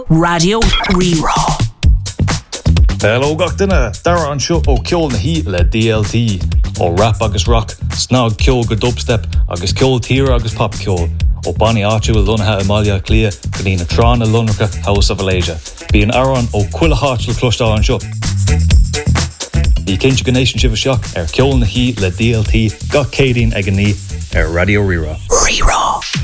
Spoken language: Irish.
Radio Rerá. Hello gach duine, dara an seo ó ceol na hí le DLT, ó rap agus rock, snog ceol go dubstep, agus ceol tír agus pop ceol, ó Bonnie Archer will lunathe Amalia Clia, go dtína trán a lunracha House of Alasia. Bí an aran ó cuila hátil clostá an seo. Bhí cinse go nation sibh seach ceol na hí le DLT, gach cédín ag an ní Radio Rerá. Rerá.